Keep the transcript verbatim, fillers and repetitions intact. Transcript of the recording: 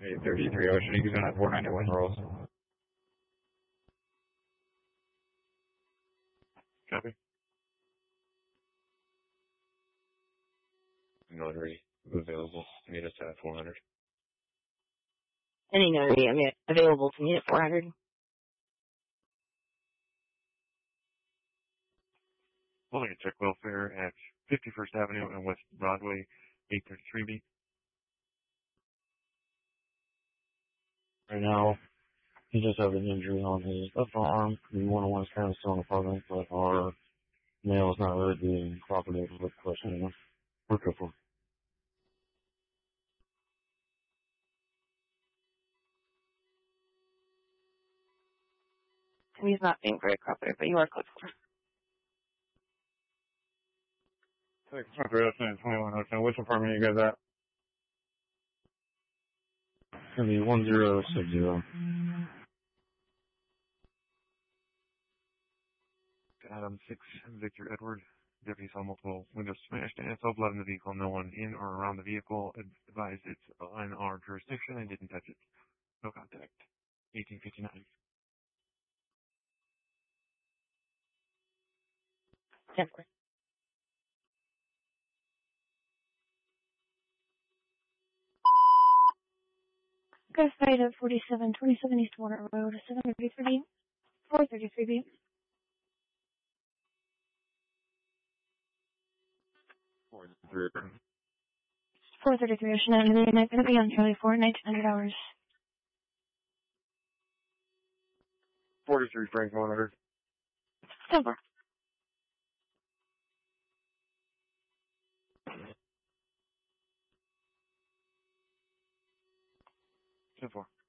eight thirty-three Ocean, he's on at four ninety-one rolls. Copy. Notary available. Meet us at four hundred. Any notary, I mean, available to meet at four hundred. Pulling a check welfare at fifty-first Avenue and West Broadway, eight thirty-three B. Right now, he just has an injury on his upper arm. The one on one is kind of still in the apartment, but our mail is not really being cooperative with the question anymore. We're good for. He's not being very cooperative, but you are close for. six twenty-one Ocean. Which apartment are you guys at? It's going to be one zero six zero. Adam six, Victor Edward. Deputies saw multiple windows smashed and self-blood in the vehicle. No one in or around the vehicle. Advised it's in our jurisdiction and didn't touch it. No contact. eighteen fifty-nine. ten four. Go side of forty-seven twenty-seven East Warner Road, seven thirty-three B, four thirty-three B. four thirty-three. four thirty-three Ocean Avenue, and I'm going to be on Charlie four, nineteen hundred hours. forty-three Frank one hundred. ten four. ten four.